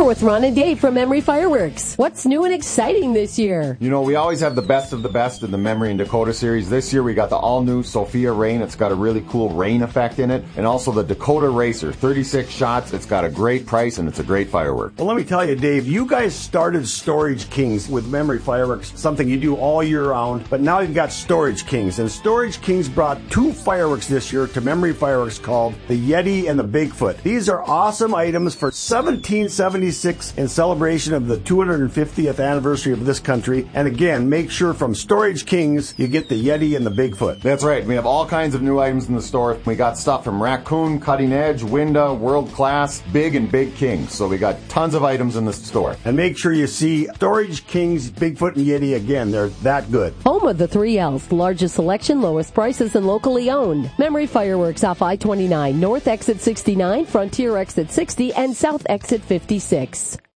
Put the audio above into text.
with Ron and Dave from Memory Fireworks. What's new and exciting this year? You know, we always have the best of the best in the Memory and Dakota series. This year we got the all-new Sophia Rain. It's got a really cool rain effect in it. And also the Dakota Racer, 36 shots. It's got a great price and it's a great firework. Well, let me tell you, Dave, you guys started Storage Kings with Memory Fireworks, something you do all year round. But now you've got Storage Kings. And Storage Kings brought two fireworks this year to Memory Fireworks called the Yeti and the Bigfoot. These are awesome items for 1776 in celebration of the 250th anniversary of this country. And again, make sure from Storage Kings you get the Yeti and the Bigfoot. That's right. We have all kinds of new items in the store. We got stuff from Raccoon, Cutting Edge, Winda, World Class, Big and Big Kings. So we got tons of items in the store. And make sure you see Storage Kings, Bigfoot and Yeti again. They're that good. Home of the 3 L's, the largest selection, lowest prices, and locally owned. Memory Fireworks off I-29, North Exit 69, Frontier Exit 60, and South Exit 56.